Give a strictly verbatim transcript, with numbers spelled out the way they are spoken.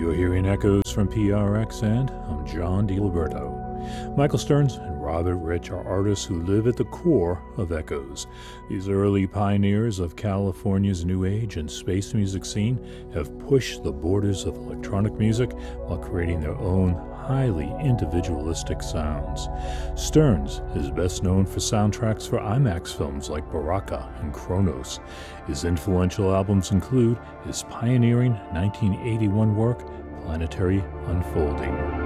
You're hearing echoes from P R X, and I'm John DiLiberto. Michael Stearns and Robert Rich are artists who live at the core of Echoes. These early pioneers of California's new age and space music scene have pushed the borders of electronic music while creating their own highly individualistic sounds. Stearns is best known for soundtracks for IMAX films like Baraka and Kronos. His influential albums include his pioneering nineteen eighty-one work, Planetary Unfolding.